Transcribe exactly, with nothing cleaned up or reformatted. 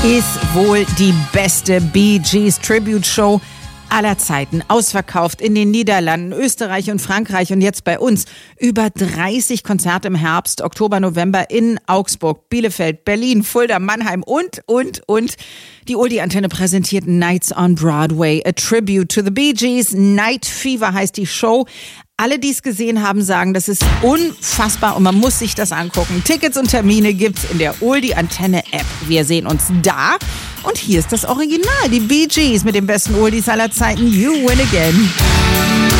ist wohl die beste Bee Gees Tribute Show aller Zeiten. Ausverkauft in den Niederlanden, Österreich und Frankreich und jetzt bei uns. Über dreißig Konzerte im Herbst, Oktober, November in Augsburg, Bielefeld, Berlin, Fulda, Mannheim und, und, und. Die Oldie-Antenne präsentiert Nights on Broadway, a tribute to the Bee Gees. Night Fever heißt die Show. Alle, die es gesehen haben, sagen, das ist unfassbar und man muss sich das angucken. Tickets und Termine gibt's in der Oldie-Antenne-App. Wir sehen uns da. Und hier ist das Original, die Bee Gees mit den besten Oldies aller Zeiten. You win again.